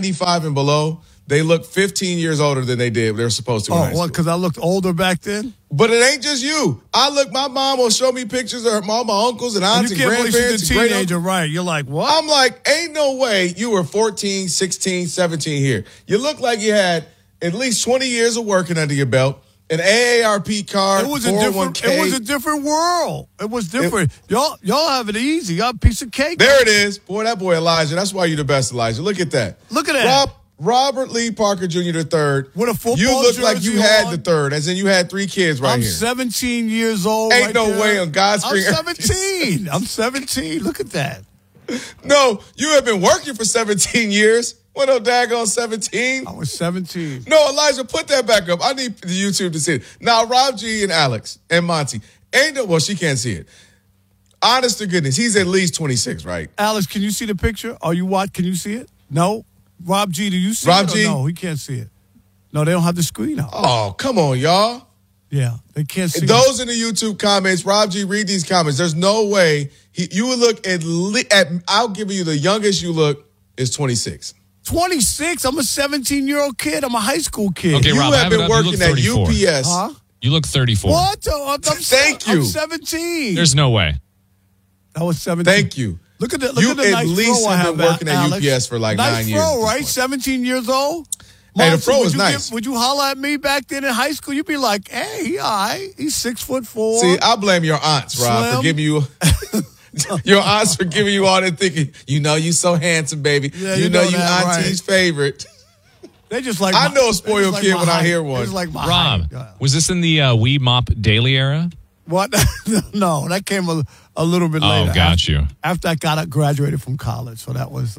95 and below, they look 15 years older than they did. They're supposed to. Oh, what? Because I looked older back then? But it ain't just you. My mom will show me pictures of all my uncles and aunts and grandparents. You can't believe she's a teenager, right? You're like, what? I'm like, ain't no way you were 14, 16, 17 here. You look like you had at least 20 years of working under your belt, an AARP card, 401k. It was a different world. It was different. Y'all have it easy. Y'all a piece of cake. There it is. Boy, that boy Elijah. That's why you're the best, Elijah. Look at that. Look at that. Robert Lee Parker Jr. III. With a football You look like you had on. the third, as in you had 3 kids here. I'm 17 years old. Ain't no way on God's screen. I'm 17. Look at that. No, you have been working for 17 years. What no daggone 17? I was 17. No, Elijah, put that back up. I need the YouTube to see it. Now, Rob G and Alex and Monty, well, she can't see it. Honest to goodness, he's at least 26, right? Alex, can you see the picture? Are you what? Can you see it? No? Rob G, do you see Rob it? G? No, he can't see it. No, they don't have the screen up. Oh, come on, y'all. Yeah, they can't see Those in the YouTube comments, Rob G, read these comments. There's no way you would look I'll give you the youngest you look is 26. 26? I'm a 17-year-old kid. I'm a high school kid. Okay, You Rob, have been working at UPS. Huh? You look 34. What? Thank you. I'm 17. There's no way. I was 17. Thank you. Look at the You nice at least fro I have been working at UPS for like 9 years. Nice fro, right? 17 years old? Hey, the Monty, fro is nice. Would you holler at me back then in high school? You'd be like, hey, he all right. He's 6'4". See, I blame your aunts, Rob, for giving you... Your aunts for giving you all that thinking, you so handsome, baby. Yeah, you know you that, auntie's favorite. They just like I know a spoiled kid when I hear one. Just like my Rob, height. was this in the We Mop Daily era? What? No, that came a little bit later. Oh, got you. After I graduated from college. So that was,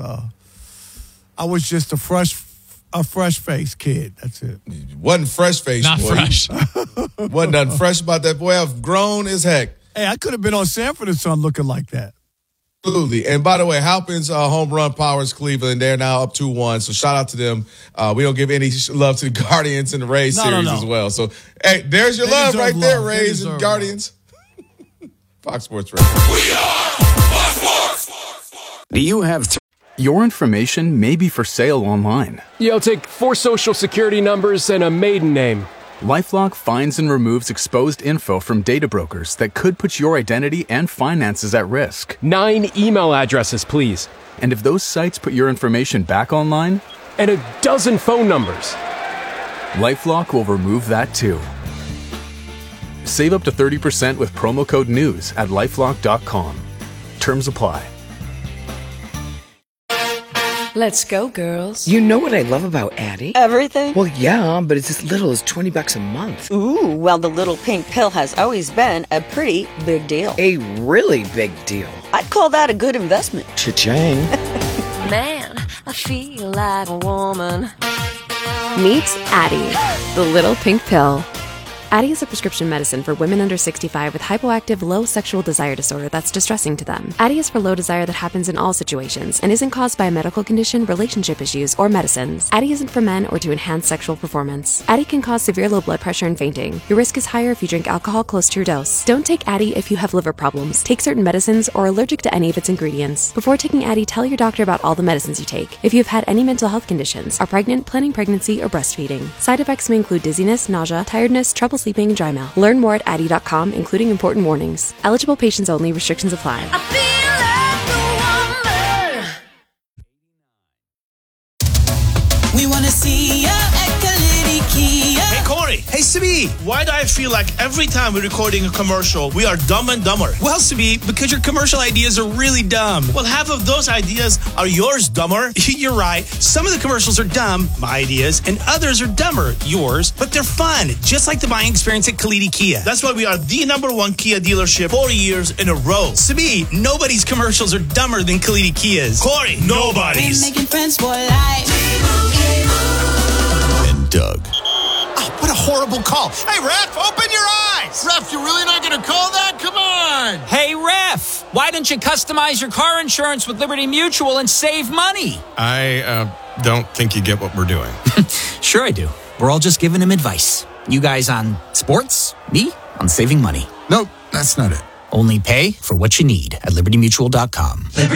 I was just a fresh-faced kid. That's it. Wasn't fresh-faced, Not boy. fresh. Wasn't nothing fresh about that boy. I've grown as heck. Hey, I could have been on Sanford and Son looking like that. Absolutely. And by the way, Halpin's home run powers Cleveland. They're now up 2-1. So shout out to them. We don't give any love to the Guardians and the Rays series as well. So, hey, there's your love right there, Rays and Guardians. Fox Sports Radio. We are Fox Sports. Do you have... Your information may be for sale online. Yeah, I'll take 4 social security numbers and a maiden name. LifeLock finds and removes exposed info from data brokers that could put your identity and finances at risk. 9 email addresses, please. And if those sites put your information back online... And a dozen phone numbers. LifeLock will remove that too. Save up to 30% with promo code NEWS at LifeLock.com. Terms apply. Let's go, girls. You know what I love about Addie? Everything? Well, yeah, but it's as little as $20 a month. Ooh, well, the little pink pill has always been a pretty big deal. A really big deal. I'd call that a good investment. Cha-ching. Man, I feel like a woman. Meet Addie, the little pink pill. Addie is a prescription medicine for women under 65 with hypoactive low sexual desire disorder that's distressing to them. Addie is for low desire that happens in all situations and isn't caused by a medical condition, relationship issues, or medicines. Addie isn't for men or to enhance sexual performance. Addie can cause severe low blood pressure and fainting. Your risk is higher if you drink alcohol close to your dose. Don't take Addie if you have liver problems, take certain medicines, or are allergic to any of its ingredients. Before taking Addie, tell your doctor about all the medicines you take. If you have had any mental health conditions, are pregnant, planning pregnancy, or breastfeeding. Side effects may include dizziness, nausea, tiredness, trouble sleeping, and dry mouth. Learn more at Addie.com, including important warnings. Eligible patients only. Restrictions apply. We wanna see ya at Kalidi Kia. Hey, Corey. Hey, Sibi. Why do I feel like every time we're recording a commercial, we are dumb and dumber? Well, Sibi, because your commercial ideas are really dumb. Well, half of those ideas are yours, dumber. You're right. Some of the commercials are dumb, my ideas, and others are dumber, yours, but they're fun, just like the buying experience at Kalidi Kia. That's why we are the #1 Kia dealership 4 years in a row. Sibi, nobody's commercials are dumber than Kalidi Kia's. Corey, nobody's. We're making friends for life. And Doug. Oh, what a horrible call. Hey, ref, open your eyes. Ref, you're really not going to call that? Come on. Hey, ref, why don't you customize your car insurance with Liberty Mutual and save money? I don't think you get what we're doing. Sure I do. We're all just giving him advice. You guys on sports, me on saving money. Nope, that's not it. Only pay for what you need at libertymutual.com.